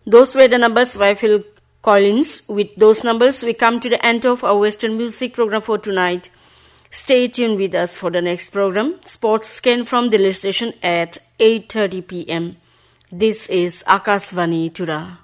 Those were the numbers by Phil Collins. With those numbers, we come to the end of our Western music program for tonight. Stay tuned with us for the next program, Sports Scan from Delhi Station at 8:30 p.m. This is Akashvani Tura.